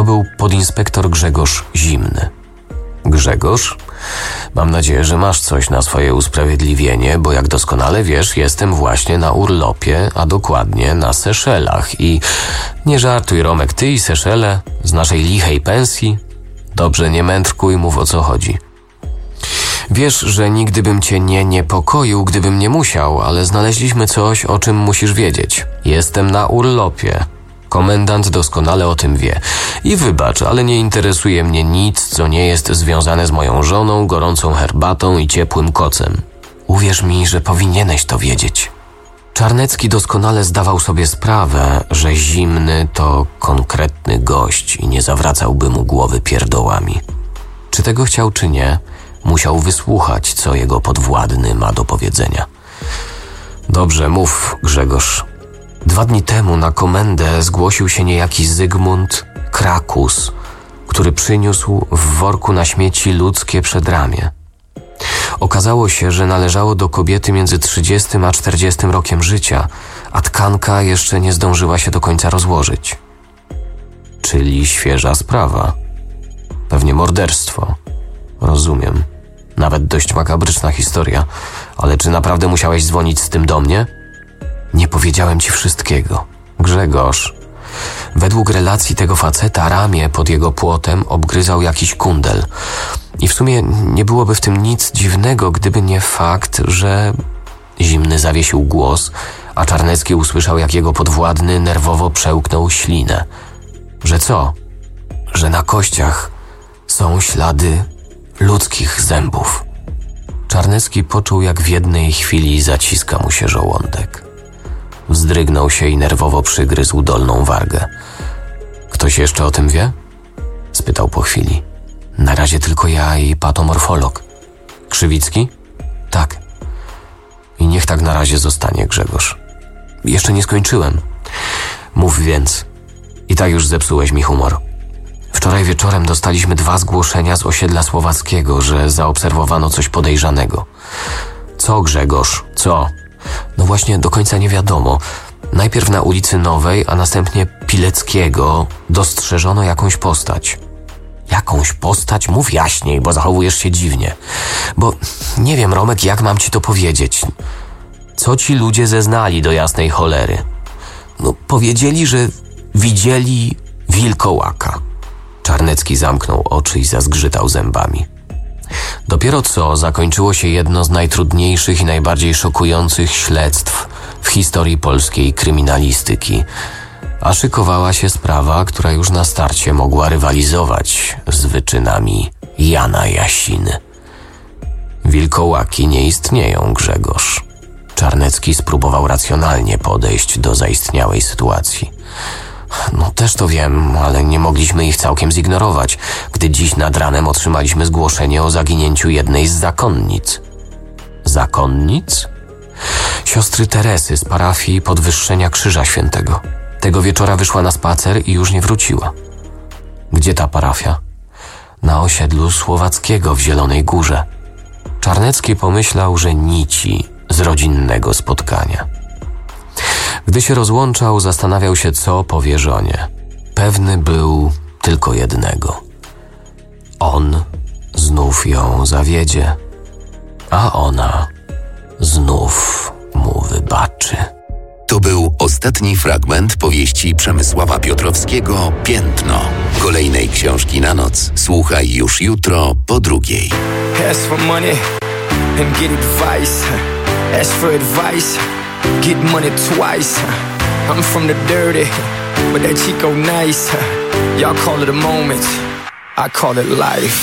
był podinspektor Grzegorz Zimny. Grzegorz? Mam nadzieję, że masz coś na swoje usprawiedliwienie, bo jak doskonale wiesz, jestem właśnie na urlopie, a dokładnie na Seszelach i nie żartuj, Romek, ty i Seszele z naszej lichej pensji? Dobrze, nie mędrkuj, mów o co chodzi. Wiesz, że nigdy bym cię nie niepokoił, gdybym nie musiał, ale znaleźliśmy coś, o czym musisz wiedzieć. Jestem na urlopie. Komendant doskonale o tym wie. I wybacz, ale nie interesuje mnie nic, co nie jest związane z moją żoną, gorącą herbatą i ciepłym kocem. Uwierz mi, że powinieneś to wiedzieć. Czarnecki doskonale zdawał sobie sprawę, że Zimny to konkretny gość i nie zawracałby mu głowy pierdołami. Czy tego chciał, czy nie, musiał wysłuchać, co jego podwładny ma do powiedzenia. Dobrze, mów, Grzegorz. 2 dni temu na komendę zgłosił się niejaki Zygmunt Krakus, który przyniósł w worku na śmieci ludzkie przedramię. Okazało się, że należało do kobiety między 30 a 40 rokiem życia, a tkanka jeszcze nie zdążyła się do końca rozłożyć. Czyli świeża sprawa. Pewnie morderstwo. Rozumiem. Nawet dość makabryczna historia. Ale czy naprawdę musiałeś dzwonić z tym do mnie? Nie powiedziałem ci wszystkiego. Grzegorz, według relacji tego faceta ramię pod jego płotem obgryzał jakiś kundel. I w sumie nie byłoby w tym nic dziwnego, gdyby nie fakt, że Zimny zawiesił głos, a Czarnecki usłyszał, jak jego podwładny nerwowo przełknął ślinę. Że co? Że na kościach są ślady ludzkich zębów. Czarnecki poczuł, jak w jednej chwili zaciska mu się żołądek. Wzdrygnął się i nerwowo przygryzł dolną wargę. Ktoś jeszcze o tym wie? Spytał po chwili. Na razie tylko ja i patomorfolog. Krzywicki? Tak. I niech tak na razie zostanie, Grzegorz. Jeszcze nie skończyłem. Mów więc. I tak już zepsułeś mi humor. Wczoraj wieczorem dostaliśmy 2 zgłoszenia z osiedla słowackiego, że zaobserwowano coś podejrzanego. Co, Grzegorz? Co? No właśnie, do końca nie wiadomo. Najpierw na ulicy Nowej, a następnie Pileckiego dostrzeżono jakąś postać. Jakąś postać? Mów jaśniej, bo zachowujesz się dziwnie. Bo nie wiem, Romek, jak mam ci to powiedzieć. Co ci ludzie zeznali do jasnej cholery? No, powiedzieli, że widzieli wilkołaka. Czarnecki zamknął oczy i zazgrzytał zębami. Dopiero co zakończyło się jedno z najtrudniejszych i najbardziej szokujących śledztw w historii polskiej kryminalistyki, a szykowała się sprawa, która już na starcie mogła rywalizować z wyczynami Jana Jasiny. Wilkołaki nie istnieją, Grzegorz. Czarnecki spróbował racjonalnie podejść do zaistniałej sytuacji. No też to wiem, ale nie mogliśmy ich całkiem zignorować, gdy dziś nad ranem otrzymaliśmy zgłoszenie o zaginięciu jednej z zakonnic. Zakonnic? Siostry Teresy z parafii Podwyższenia Krzyża Świętego. Tego wieczora wyszła na spacer i już nie wróciła. Gdzie ta parafia? Na osiedlu Słowackiego w Zielonej Górze. Czarnecki pomyślał, że nici z rodzinnego spotkania. Gdy się rozłączał, zastanawiał się, co powie żonie. Pewny był tylko jednego. On znów ją zawiedzie, a ona znów mu wybaczy. To był ostatni fragment powieści Przemysława Piotrowskiego Piętno. Kolejnej książki na noc słuchaj już jutro po 2:00. Ask for money and get advice. Ask for advice, get money twice. I'm from the dirty, but that Chico nice. Y'all call it a moment, I call it life.